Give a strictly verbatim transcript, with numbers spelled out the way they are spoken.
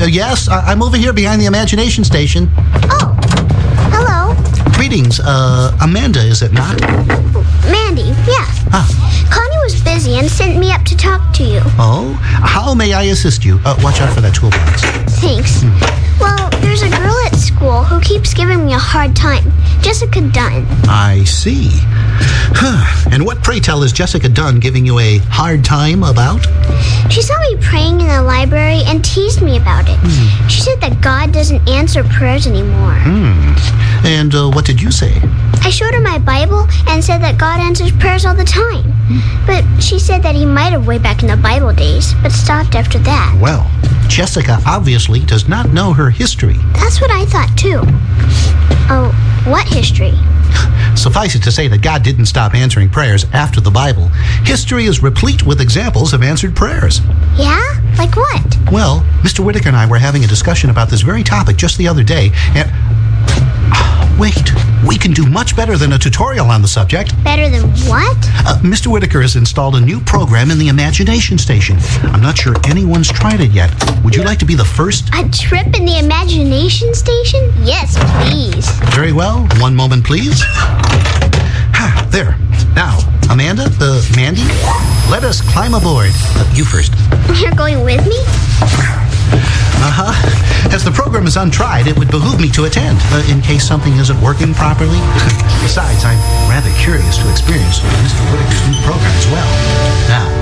uh, yes, I- I'm over here behind the Imagination Station. Oh, hello. Greetings, uh, Amanda, is it not? Mandy, yeah. Huh. Connie was busy and sent me up to talk to you. Oh, how may I assist you? Uh, watch out for that toolbox. Thanks. Well, there's a girl at school who keeps giving me a hard time. Jessica Dunn. I see. Huh. And what, pray tell, is Jessica Dunn giving you a hard time about? She saw me praying in the library and teased me about it. Hmm. She said that God doesn't answer prayers anymore. Hmm. And uh, what did you say? I showed her my Bible and said that God answers prayers all the time. Hmm. But she said that he might have way back in the Bible days, but stopped after that. Well, Jessica obviously does not know her history. That's what I thought, too. Oh, what history? Suffice it to say that God didn't stop answering prayers after the Bible. History is replete with examples of answered prayers. Yeah? Like what? Well, Mister Whitaker and I were having a discussion about this very topic just the other day, and... Wait, we can do much better than a tutorial on the subject. Better than what? Uh, Mister Whitaker has installed a new program in the Imagination Station. I'm not sure anyone's tried it yet. Would you like to be the first? A trip in the Imagination Station? Yes, please. Very well. One moment, please. Ha, there. Now, Amanda, uh, Mandy, let us climb aboard. Uh, you first. You're going with me? Uh-huh. As the program is untried, it would behoove me to attend, uh, in case something isn't working properly. Besides, I'm rather curious to experience Mister Whitaker's new program as well. Now,